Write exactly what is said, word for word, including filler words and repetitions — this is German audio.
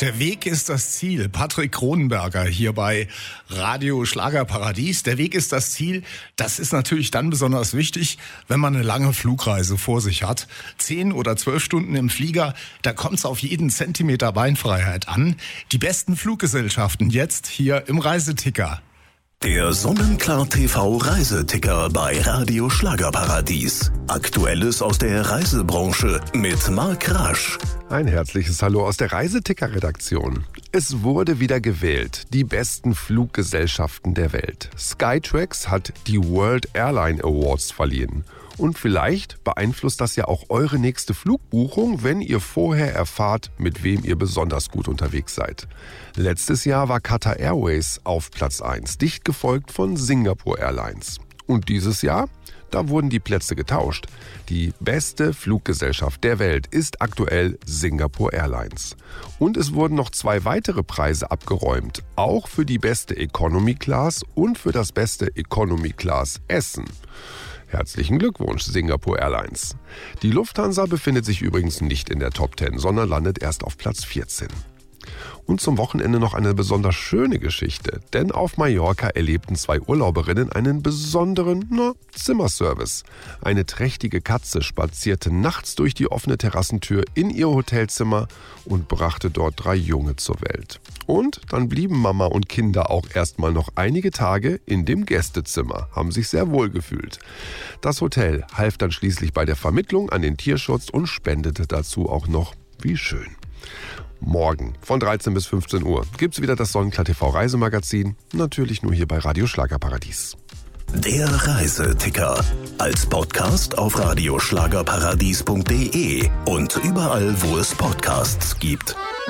Der Weg ist das Ziel. Patrick Kronenberger hier bei Radio Schlagerparadies. Der Weg ist das Ziel. Das ist natürlich dann besonders wichtig, wenn man eine lange Flugreise vor sich hat. Zehn oder zwölf Stunden im Flieger, da kommt es auf jeden Zentimeter Beinfreiheit an. Die besten Fluggesellschaften jetzt hier im Reiseticker. Der Sonnenklar T V Reiseticker bei Radio Schlagerparadies. Aktuelles aus der Reisebranche mit Marc Rasch. Ein herzliches Hallo aus der Reiseticker-Redaktion. Es wurde wieder gewählt, die besten Fluggesellschaften der Welt. Skytrax hat die World Airline Awards verliehen. Und vielleicht beeinflusst das ja auch eure nächste Flugbuchung, wenn ihr vorher erfahrt, mit wem ihr besonders gut unterwegs seid. Letztes Jahr war Qatar Airways auf Platz eins, dicht gefolgt von Singapore Airlines. Und dieses Jahr, da wurden die Plätze getauscht. Die beste Fluggesellschaft der Welt ist aktuell Singapore Airlines. Und es wurden noch zwei weitere Preise abgeräumt, auch für die beste Economy Class und für das beste Economy Class Essen. Herzlichen Glückwunsch, Singapore Airlines. Die Lufthansa befindet sich übrigens nicht in der Top zehn, sondern landet erst auf Platz vierzehn. Und zum Wochenende noch eine besonders schöne Geschichte, denn auf Mallorca erlebten zwei Urlauberinnen einen besonderen na, Zimmerservice. Eine trächtige Katze spazierte nachts durch die offene Terrassentür in ihr Hotelzimmer und brachte dort drei Junge zur Welt. Und dann blieben Mama und Kinder auch erstmal noch einige Tage in dem Gästezimmer, haben sich sehr wohl gefühlt. Das Hotel half dann schließlich bei der Vermittlung an den Tierschutz und spendete dazu auch noch, wie schön. Morgen von dreizehn bis fünfzehn Uhr gibt's wieder das Sonnenklar T V Reisemagazin, natürlich nur hier bei Radio Schlagerparadies. Der Reiseticker als Podcast auf radioschlagerparadies punkt de und überall, wo es Podcasts gibt.